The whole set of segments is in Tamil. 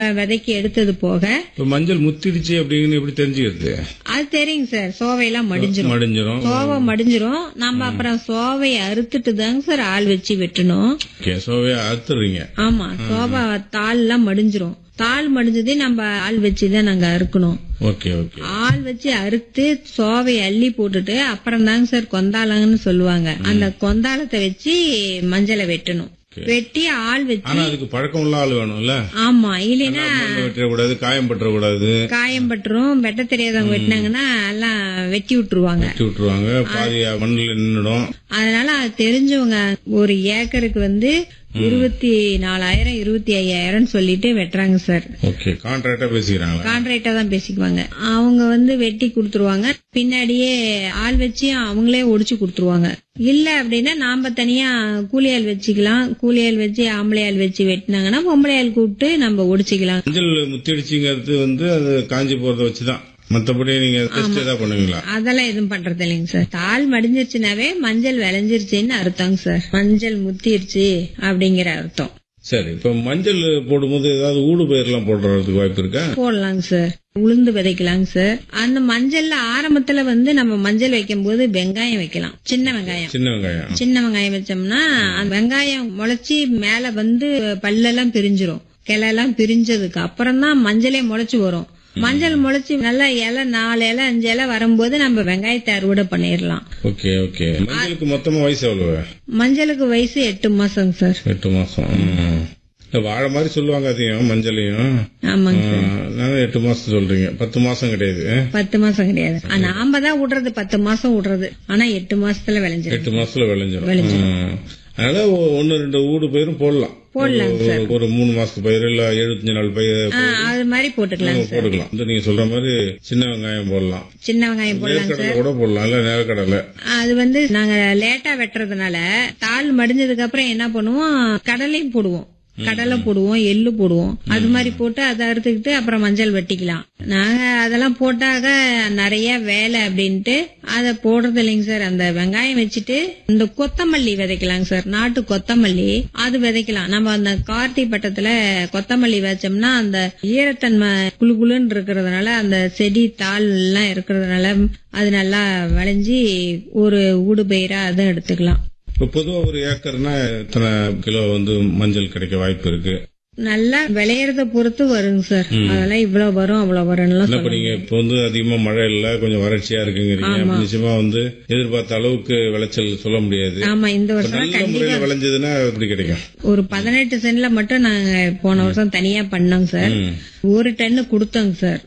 விதைக்கு எடுத்தது போக. மஞ்சள் முத்திடுச்சு அப்படின்னு எப்படி தெரிஞ்சுக்கிறது? அது தெரியுங்க சார், சோவையெல்லாம் மடிஞ்சிரும். சோவை மடிஞ்சிரும். நம்ம அப்புறம் சோவையை அறுத்துட்டு தாங்க சார் ஆள் வச்சு வெட்டணும். சோவையை அறுத்துறீங்க? ஆமா, சோவை தாள் எல்லாம் மடிஞ்சிரும். தாள் மடிஞ்சதே நம்ம ஆள் வச்சுதான் நாங்க அறுக்கணும். ஆள் வச்சு அறுத்து சோவையை அள்ளி போட்டுட்டு அப்புறம் தாங்க சார் கொந்தாளங்கன்னு சொல்லுவாங்க. அந்த கொந்தாளத்தை வச்சு மஞ்சளை வெட்டணும். வெட்டி ஆள் வச்சு. அதுக்கு பழக்கம் உள்ள ஆள் வேணும்ல? ஆமா, இல்லைன்னா வெட்டக்கூடாது, காயம் பற்றக்கூடாது. காயம் பற்றும். வெட்ட தெரியாதவங்க வெட்டினாங்கன்னா எல்லாம் வெட்டி விட்டுருவாங்க. பாதி மண்ணில் நின்னுடும். அதனால அது தெரிஞ்சவங்க ஒரு ஏக்கருக்கு 24,000 25,000 சொல்லிட்டு வெட்டுறாங்க சார். கான்ட்ராக்டா தான் பேசிக்குவாங்க. அவங்க வெட்டி குடுத்துருவாங்க. பின்னாடியே ஆள் வச்சு அவங்களே ஒடிச்சு குடுத்துருவாங்க. இல்ல அப்படின்னா நாம தனியா கூலியால் வச்சுக்கலாம். கூலியால் வச்சு ஆம்பளையால் வச்சு வெட்டினாங்கன்னா பொம்பளையால் கூப்பிட்டு நம்ம ஒடிச்சுக்கலாம். மஞ்சள் முத்திடுச்சுங்கிறது அது காஞ்சி போறத வச்சுதான். மத்தபடி நீங்க பண்ணுவீங்களா? அதெல்லாம் எதுவும் பண்றது இல்லைங்க சார். தாள் மடிஞ்சிருச்சுனாவே மஞ்சள் விளைஞ்சிருச்சுன்னு அர்த்தம் சார். மஞ்சள் முத்திருச்சு அப்படிங்கிற அர்த்தம். சரி, இப்ப மஞ்சள் போடும்போது ஏதாவது ஊடு பயிர் எல்லாம் போடுறதுக்கு வாய்ப்பு இருக்கா? போடலாங்க சார். உளுந்து விதைக்கலாங்க சார். அந்த மஞ்சள்ல ஆரம்பத்துல நம்ம மஞ்சள் வைக்கும் போது வெங்காயம் வைக்கலாம். சின்ன வெங்காயம் வச்சோம்னா அந்த வெங்காயம் முளைச்சி மேல பல்லெல்லாம் பிரிஞ்சிரும். கிளெல்லாம் பிரிஞ்சதுக்கு அப்புறம் தான் மஞ்சளே முளைச்சு வரும். மஞ்சள் முளைச்சி நல்லா இலை 4 இலை 5 இலை வரும்போது நம்ம வெங்காயத்தை அறுவடை பண்ணிடலாம். மஞ்சளுக்கு மொத்தமா வயசு எவ்வளவு? மஞ்சளுக்கு வயசு 8 மாசம் சார். 8 மாசம். வாழை மாதிரி சொல்லுவாங்க அதையும் மஞ்சளையும். ஆமாங்க சார். 8 மாசம் சொல்றீங்க. 10 மாசம் கிடையாது. 10 மாசம் கிடையாது. நாம தான் விடுறது 10 மாசம் விடுறது. ஆனா 8 மாசத்துல விளைஞ்சிரும். 8 மாசத்துல விளைஞ்சிரும். அதனால 1-2 ஊடு பயிரும் போடலாம். ஒரு 3 மாசத்து பயிர் இல்ல 75 நாள் பயிர் அது மாதிரி போட்டுக்கலாம். நீங்க சொல்ற மாதிரி சின்ன வெங்காயம் போடலாம். சின்ன வெங்காயம் போடலாம் கூட போடலாம். இல்ல நேரக்கடலை. அது நாங்க லேட்டா வெட்டுறதுனால தாள் மடிஞ்சதுக்கு அப்புறம் என்ன பண்ணுவோம், கடலையும் போடுவோம். கடலை போடுவோம், எள்ளு போடுவோம். அது மாதிரி போட்டு அதை அறுத்துக்கிட்டு அப்புறம் மஞ்சள் வெட்டிக்கலாம். நாங்க அதெல்லாம் போட்டாக நிறைய வேலை அப்படின்ட்டு அதை போடுறது இல்லைங்க சார். அந்த வெங்காயம் வச்சுட்டு இந்த கொத்தமல்லி விதைக்கலாங்க சார். நாட்டு கொத்தமல்லி அது விதைக்கலாம். நம்ம அந்த கார்த்திகை பட்டத்துல கொத்தமல்லி வச்சோம்னா அந்த ஈரத்தன்மை குளுகுளுன்னு இருக்கிறதுனால அந்த செடி தாள் எல்லாம் இருக்கிறதுனால அது நல்லா விளைஞ்சி ஒரு ஊடு பயிரா அதை எடுத்துக்கலாம். பொதுவா ஒரு ஏக்கர்னா எத்தனை கிலோ மஞ்சள் கிடைக்க வாய்ப்பு இருக்கு? நல்லா விளையறத பொறுத்து வருங்க சார். அதெல்லாம் இவ்வளவு வரும் அவ்வளவு வரும். நீங்க இப்ப அதிகமா மழை இல்ல, கொஞ்சம் வறட்சியா இருக்குங்கிறீங்க. நிச்சயமா எதிர்பார்த்த அளவுக்கு விளைச்சல் சொல்ல முடியாது. ஆமா, இந்த வருஷம் கண்டிப்பா விளைஞ்சதுன்னா எப்படி கிடைக்கும்? ஒரு 18 சென்ட்ல மட்டும் நாங்க போன வருஷம் தனியா பண்ணோங்க சார். 1 டன்னு கொடுத்தோங்க சார்.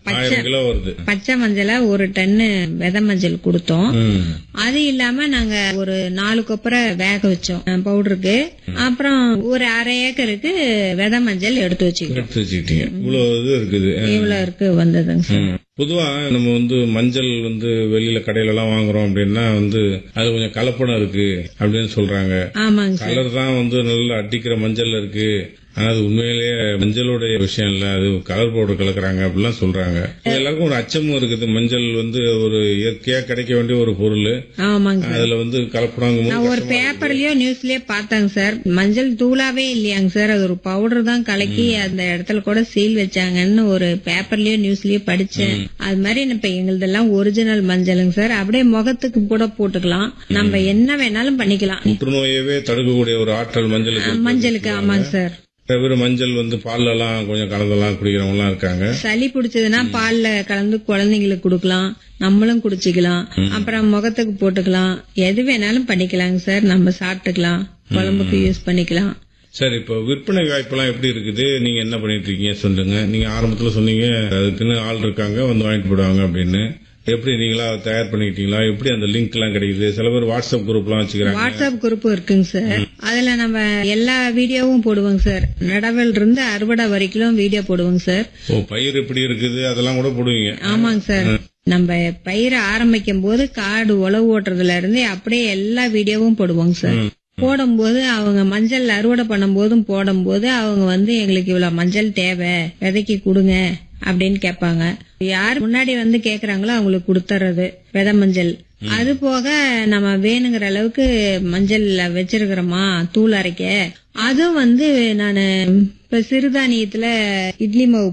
பச்சை மஞ்சள 1 டன்னு விதை மஞ்சள் கொடுத்தோம். அது இல்லாம நாங்க ஒரு 4 கொப்பரை வேக வச்சோம் பவுடருக்கு. அப்புறம் ஒரு அரை ஏக்கருக்கு விதை மஞ்சள் எடுத்து வச்சுக்கிட்டீங்க. இவ்வளவு இருக்கு வந்ததுங்க சார். பொதுவா நம்ம மஞ்சள் வெளியில கடையில எல்லாம் வாங்குறோம் அப்படின்னா அது கொஞ்சம் கலப்படம் இருக்கு அப்படின்னு சொல்றாங்க. ஆமாங்க, கலர் தான் நல்லா அடிக்கிற மஞ்சள் இருக்கு. ஆனா அது உண்மையிலேயே மஞ்சளுடைய விஷயம் இல்ல, அது கலர் பவுடர் கலக்குறாங்க அப்படிலாம் சொல்றாங்க. எல்லாருக்கும் ஒரு அச்சமும் இருக்குது. மஞ்சள் ஒரு இயற்கையா கிடைக்க வேண்டிய ஒரு பொருள். ஆமாங்க, அதுல கலப்படம் ஒரு பேப்பர்லயோ நியூஸ்லயே பார்த்தாங்க சார். மஞ்சள் தூளாவே இல்லையாங்க சார், அது ஒரு பவுடர் தான் கலக்கி அந்த இடத்துல கூட சீல் வச்சாங்கன்னு ஒரு பேப்பர்லயோ நியூஸ்லயோ படிச்சேன். அது மாதிரி இப்ப எங்களுதெல்லாம் ஒரிஜினல் மஞ்சளுங்க சார். அப்படியே முகத்துக்கு கூட போட்டுக்கலாம். நம்ம என்ன வேணாலும் பண்ணிக்கலாம். புற்றுநோயவே தடுக்கக்கூடிய ஒரு ஆற்றல் மஞ்சளுக்கு. ஆமாங்க சார். வெறும் மஞ்சள் பால்ல எல்லாம் கொஞ்சம் கலந்தெல்லாம் குடிக்கிறவங்க எல்லாம் இருக்காங்க. சளி பிடிச்சதுன்னா பால்ல கலந்து குழந்தைங்களுக்கு குடுக்கலாம், நம்மளும் குடிச்சுக்கலாம். அப்புறம் முகத்துக்கு போட்டுக்கலாம். எது வேணாலும் பண்ணிக்கலாங்க சார். நம்ம சாப்பிட்டுக்கலாம், குழம்புக்கு யூஸ் பண்ணிக்கலாம். சரி, இப்ப விற்பனை வாய்ப்பு எல்லாம் எப்படி இருக்குது? நீங்க என்ன பண்ணிட்டு இருக்கீங்க சொல்லுங்க. நீங்க ஆரம்பத்துல சொன்னீங்க அதுக்குன்னு ஆள் இருக்காங்க வாங்கிட்டு போடுவாங்க அப்படின்னு. எப்படி நீங்களா தயார் பண்ணிக்கிட்டீங்களா? எப்படி அந்த லிங்க் எல்லாம் கிடைக்குது? சில பேர் வாட்ஸ்அப் குரூப் எல்லாம் வச்சுக்கிறாங்க. வாட்ஸ்அப் குரூப் இருக்குங்க சார். அதுல நம்ம எல்லா வீடியோவும் போடுவோங்க சார். நடவல் இருந்து அறுவடை வரைக்கும் வீடியோ போடுவோங்க சார். பயிர் எப்படி இருக்குது அதெல்லாம் கூட போடுவீங்க? ஆமாங்க சார். நம்ம பயிரை ஆரம்பிக்கும் போது காடு உழவு ஓட்டுறதுல இருந்து அப்படியே எல்லா வீடியோவும் போடுவோங்க சார். போடும்போது அவங்க மஞ்சள் அறுவடை பண்ணும் போதும் போடும்போது அவங்க எங்களுக்கு இவ்வளவு மஞ்சள் தேவை, விதைக்கு கொடுங்க அப்படின்னு கேட்பாங்க. யார் முன்னாடி கேக்குறாங்களோ அவங்களுக்கு கொடுத்துறது விதை மஞ்சள். அது போக நம்ம வேணுங்கிற அளவுக்கு மஞ்சள் வச்சிருக்கிறோமா தூள் அரைக்க, அதுவும் வந்து நான் இப்ப சிறுதானியத்துல இட்லி மாவு